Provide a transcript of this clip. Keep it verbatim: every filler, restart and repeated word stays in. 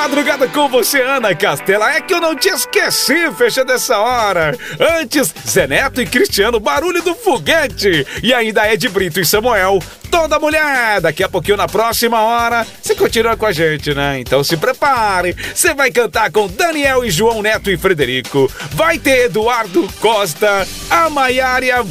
madrugada com você, Ana Castela. É que eu não te esqueci, fechando essa hora. Antes, Zé Neto e Cristiano, Barulho do Foguete. E ainda Ed Brito e Samuel, Toda Mulher. Daqui a pouquinho, na próxima hora, você continua com a gente, né? Então se prepare. Você vai cantar com Daniel e João Neto e Frederico. Vai ter Eduardo Costa, a Maiara